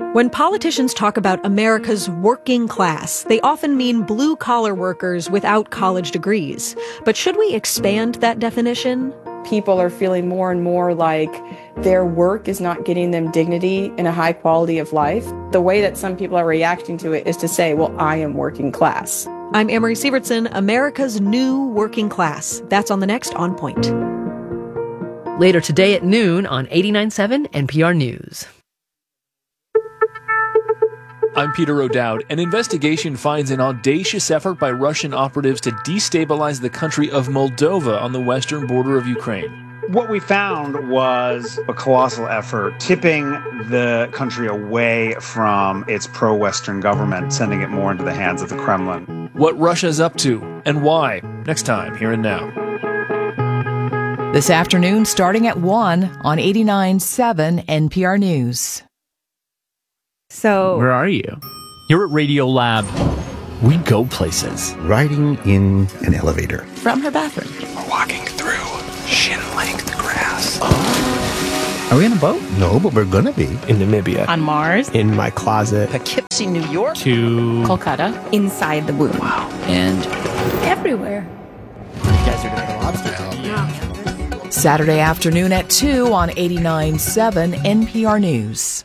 When politicians talk about America's working class, they often mean blue-collar workers without college degrees. But should we expand that definition? People are feeling more and more like their work is not getting them dignity and a high quality of life. The way that some people are reacting to it is to say, well, I am working class. I'm Amory Sievertson, America's new working class. That's on the next On Point. Later today at noon on 89.7 NPR News. I'm Peter O'Dowd. An investigation finds an audacious effort by Russian operatives to destabilize the country of Moldova on the western border of Ukraine. What we found was a colossal effort tipping the country away from its pro-Western government, sending it more into the hands of the Kremlin. What Russia's up to and why, next time, Here and Now. This afternoon, starting at 1 on 89.7 NPR News. So, where are you? Here at Radio Lab, we go places. Riding in an elevator. From her bathroom. We're walking through shin-length grass. Are we in a boat? No, but we're gonna be. In Namibia. On Mars. In my closet. Poughkeepsie, New York. To Kolkata. Inside the womb. Wow. And everywhere. You guys are gonna go lobster tail. Yeah. Saturday afternoon at 2 on 89.7 NPR News.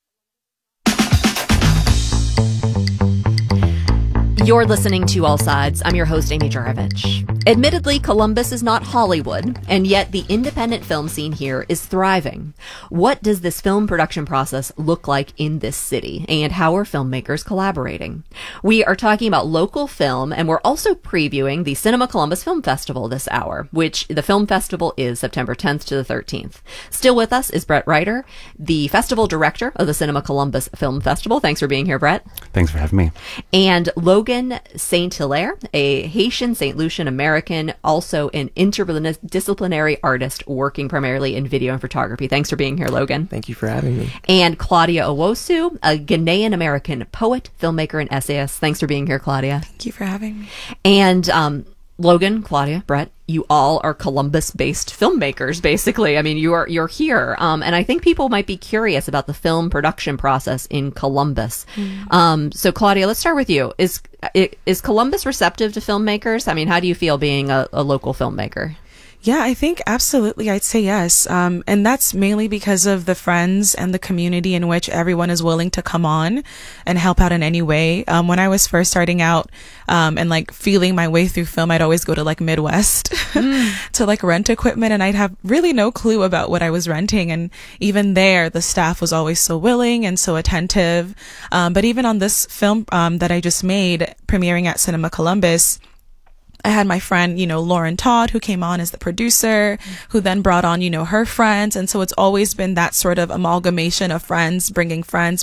You're listening to All Sides. I'm your host, Amy Juravich. Admittedly, Columbus is not Hollywood, and yet the independent film scene here is thriving. What does this film production process look like in this city, and how are filmmakers collaborating? We are talking about local film, and we're also previewing the Cinema Columbus Film Festival this hour, which the film festival is September 10th to the 13th. Still with us is Brett Ryder, the festival director of the Cinema Columbus Film Festival. Thanks for being here, Brett. Thanks for having me. And Logan Saint-Hilaire, a Haitian St. Lucian American, also an interdisciplinary artist working primarily in video and photography. Thanks for being here, Logan. Thank you for having me. And Claudia Owosu, a Ghanaian American poet, filmmaker, and essayist. Thanks for being here, Claudia. Thank you for having me. And Logan, Claudia, Brett, you all are Columbus-based filmmakers, basically. I mean, you're here, and I think people might be curious about the film production process in Columbus. So, Claudia, let's start with you. Is Columbus receptive to filmmakers? I mean, how do you feel being a local filmmaker? Yeah, I think absolutely I'd say yes. And that's mainly because of the friends and the community in which everyone is willing to come on and help out in any way. When I was first starting out, and like feeling my way through film, I'd always go to like Midwest to like rent equipment, and I'd have really no clue about what I was renting. And even there, the staff was always so willing and so attentive. But even on this film, that I just made premiering at Cinema Columbus, I had my friend, Lauren Todd, who came on as the producer, who then brought on, her friends. And so it's always been that sort of amalgamation of friends, bringing friends.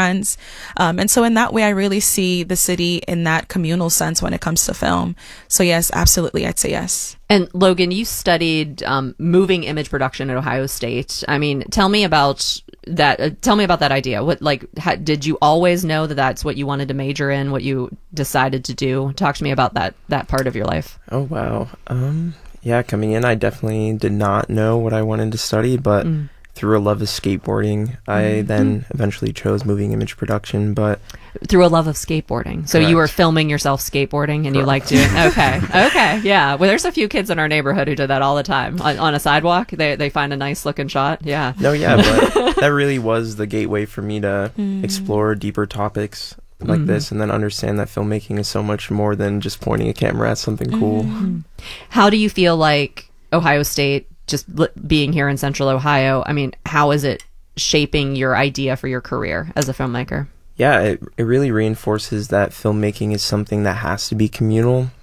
And so in that way, I really see the city in that communal sense when it comes to film. So yes, absolutely, I'd say yes. And Logan, you studied moving image production at Ohio State. I mean, tell me about that. Tell me about that idea. Did you always know that that's what you wanted to major in? What you decided to do? Talk to me about that part of your life. Oh wow. Yeah, coming in, I definitely did not know what I wanted to study, but through a love of skateboarding, I then eventually chose moving image production. But through a love of skateboarding, so you were filming yourself skateboarding, and you liked doing. Okay, yeah. Well, there's a few kids in our neighborhood who do that all the time on a sidewalk. They find a nice looking shot. Yeah. No, yeah, but that really was the gateway for me to explore deeper topics like this, and then understand that filmmaking is so much more than just pointing a camera at something cool. How do you feel like Ohio State, just being here in Central Ohio, I mean, how is it shaping your idea for your career as a filmmaker? Yeah, it really reinforces that filmmaking is something that has to be communal.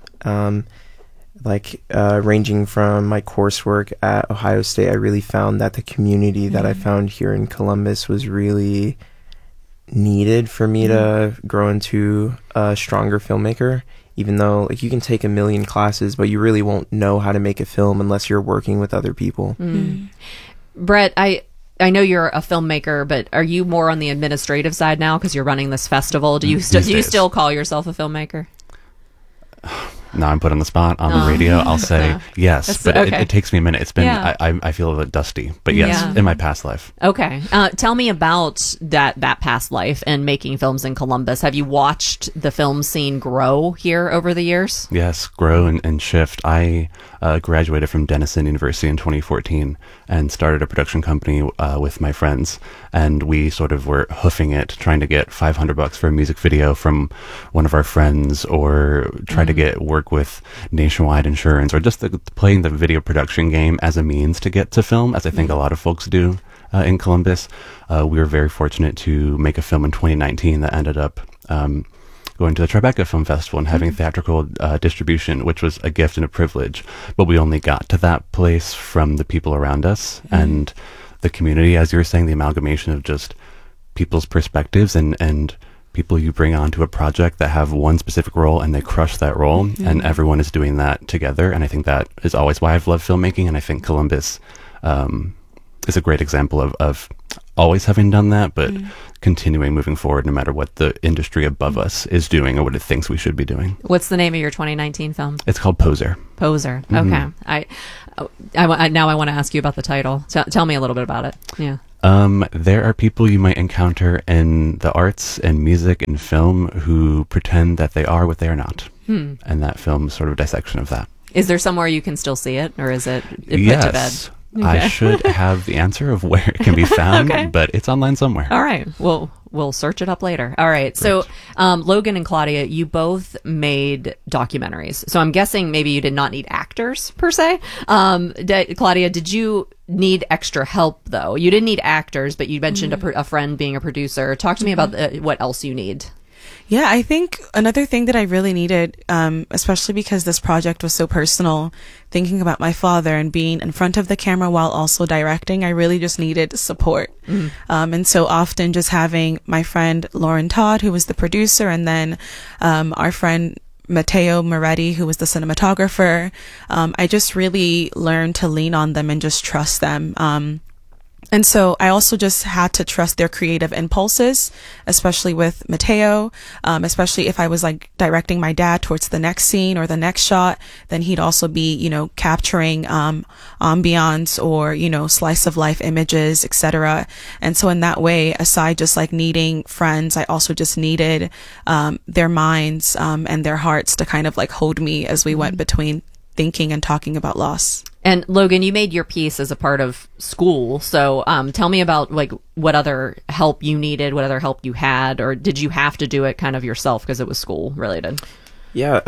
Ranging from my coursework at Ohio State, I really found that the community that I found here in Columbus was really needed for me to grow into a stronger filmmaker. Even though you can take 1 million classes, but you really won't know how to make a film unless you're working with other people. Brett, I know you're a filmmaker, but are you more on the administrative side now because you're running this festival? Do you still call yourself a filmmaker? now I'm put on the spot on the radio. I'll say yes, but it takes me a minute. It's been, I feel a bit dusty, but yes, in my past life. Okay. Tell me about that past life and making films in Columbus. Have you watched the film scene grow here over the years? Yes, grow and shift. I graduated from Denison University in 2014 and started a production company with my friends, and we sort of were hoofing it, trying to get $500 for a music video from one of our friends, or try to get work with Nationwide Insurance, or just playing the video production game as a means to get to film, as I think a lot of folks do in Columbus. We were very fortunate to make a film in 2019 that ended up going to the Tribeca Film Festival and having theatrical distribution, which was a gift and a privilege. But we only got to that place from the people around us and the community, as you were saying, the amalgamation of just people's perspectives and people you bring onto a project that have one specific role and they crush that role, and everyone is doing that together. And I think that is always why I've loved filmmaking, and I think Columbus is a great example of always having done that, but continuing moving forward no matter what the industry above us is doing or what it thinks we should be doing. What's the name of your 2019 film? It's called Poser. Poser. Okay. I now I want to ask you about the title. Tell me a little bit about it. Yeah. There are people you might encounter in the arts and music and film who pretend that they are what they are not. And that film is sort of a dissection of that. Is there somewhere you can still see it, or is it put to bed? Okay. I should have the answer of where it can be found, but it's online somewhere. All right. We'll search it up later. All right. So, Logan and Claudia, you both made documentaries. So I'm guessing maybe you did not need actors per se. Claudia, did you need extra help though? You didn't need actors, but you mentioned a friend being a producer. Talk to me about what else you need. Yeah, I think another thing that I really needed, especially because this project was so personal, thinking about my father and being in front of the camera while also directing, I really just needed support. And so often just having my friend Lauren Todd, who was the producer, and then our friend Matteo Moretti, who was the cinematographer, I just really learned to lean on them and just trust them. And so I also just had to trust their creative impulses, especially with Matteo, especially if I was like directing my dad towards the next scene or the next shot, then he'd also be, capturing, ambiance or, slice of life images, etc. And so in that way, aside just like needing friends, I also just needed, their minds, and their hearts to kind of like hold me as we went between thinking and talking about loss. And Logan, you made your piece as a part of school. So tell me about like what other help you needed, what other help you had, or did you have to do it kind of yourself because it was school related? Yeah.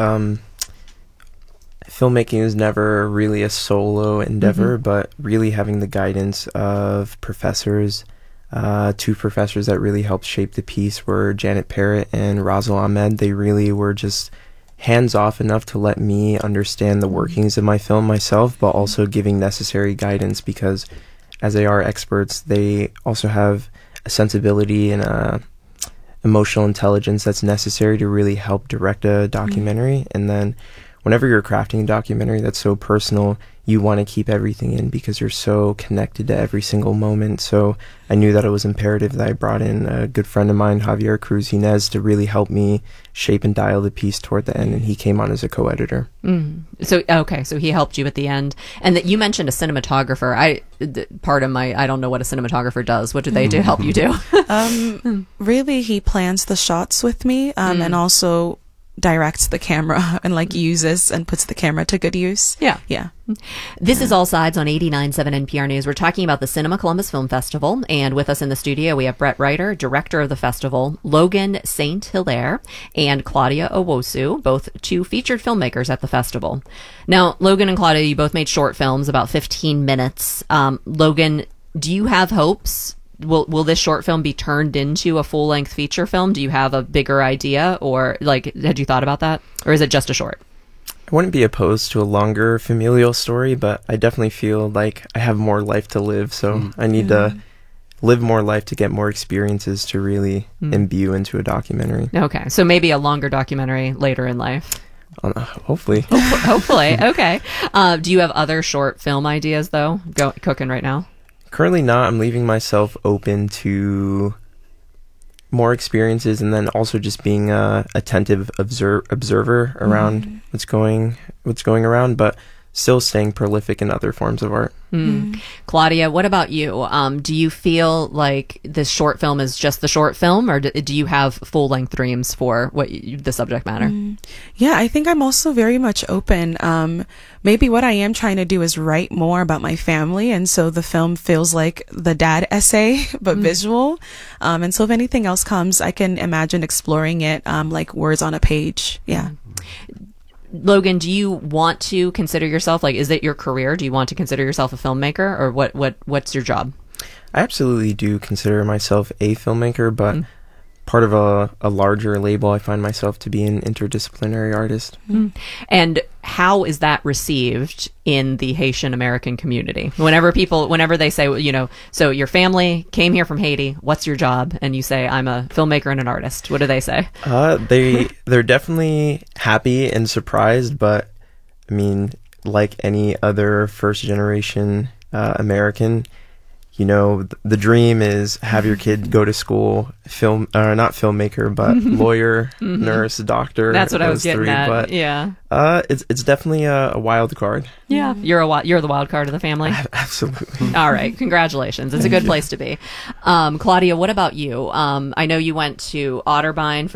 Filmmaking is never really a solo endeavor, but really having the guidance of professors. Two professors that really helped shape the piece were Janet Parrott and Razel Ahmed. They really were just hands-off enough to let me understand the workings of my film myself, but also giving necessary guidance because as they are experts, they also have a sensibility and emotional intelligence that's necessary to really help direct a documentary. And then whenever you're crafting a documentary that's so personal, you want to keep everything in because you're so connected to every single moment. So I knew that it was imperative that I brought in a good friend of mine, Javier Cruz Inez, to really help me shape and dial the piece toward the end, and he came on as a co-editor. So he helped you at the end. And that you mentioned a cinematographer. I don't know what a cinematographer does. What do they do? Help you do? Really, he plans the shots with me, and also directs the camera and like uses and puts the camera to good use. Yeah. This is All Sides on 89.7 NPR News. We're talking about the Cinema Columbus Film Festival, and with us in the studio we have Brett Reiter, director of the festival, Logan St. Hilaire, and Claudia Owosu, both two featured filmmakers at the festival. Now, Logan and Claudia, you both made short films, about 15 minutes. Logan, do you have hopes? Will this short film be turned into a full-length feature film? Do you have a bigger idea, or like had you thought about that, or is it just a short? I wouldn't be opposed to a longer familial story, but I definitely feel like I have more life to live, so I need to live more life to get more experiences to really imbue into a documentary. Okay, so maybe a longer documentary later in life. Hopefully. Hopefully. Okay. Do you have other short film ideas though cooking right now? Currently not. I'm leaving myself open to more experiences, and then also just being a attentive observer around what's going around, but still staying prolific in other forms of art. Claudia, what about you? Do you feel like this short film is just the short film, or do you have full-length dreams for the subject matter? Yeah, I think I'm also very much open. Maybe what I am trying to do is write more about my family, and so the film feels like the dad essay, but visual. And so if anything else comes, I can imagine exploring it like words on a page. Yeah. Logan, do you want to consider yourself, like, is it your career? Do you want to consider yourself a filmmaker, or what's your job? I absolutely do consider myself a filmmaker, but part of a larger label, I find myself to be an interdisciplinary artist. And how is that received in the Haitian American community? Whenever they say, you know, so your family came here from Haiti, what's your job? And you say, I'm a filmmaker and an artist. What do they say? They're definitely happy and surprised, but I mean, like any other first generation American, you know, the dream is have your kid go to school, not filmmaker, but lawyer, nurse, doctor. That's what I was getting at. But, yeah. It's definitely a wild card. Yeah. You're the wild card of the family. Absolutely. All right. Congratulations. It's a good place to be. Claudia, what about you? I know you went to Otterbein for